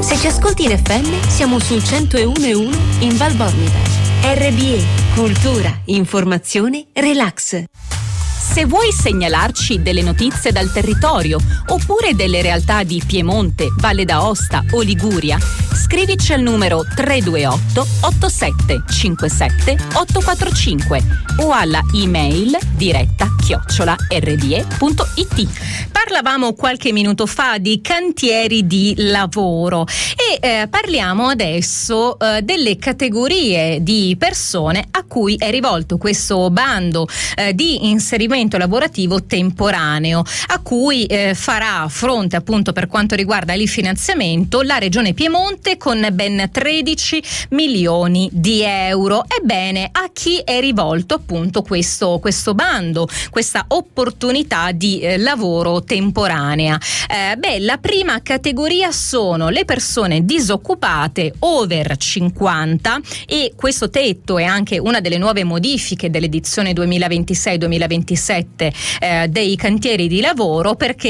Se ci ascolti in FM, siamo sul 101.1 in Val Bormida. RBE, cultura, informazione, relax. Se vuoi segnalarci delle notizie dal territorio oppure delle realtà di Piemonte, Valle d'Aosta o Liguria, scrivici al numero 328 8757 845 o alla email diretta@rde.it. Parlavamo qualche minuto fa di cantieri di lavoro e parliamo adesso delle categorie di persone a cui è rivolto questo bando di inserimento lavorativo temporaneo, a cui farà fronte appunto per quanto riguarda il finanziamento la Regione Piemonte con ben 13 milioni di euro. Ebbene, a chi è rivolto appunto questo bando, questa opportunità di lavoro temporanea? La prima categoria sono le persone disoccupate over 50 e questo tetto è anche una delle nuove modifiche dell'edizione 2026-2027 dei cantieri di lavoro, perché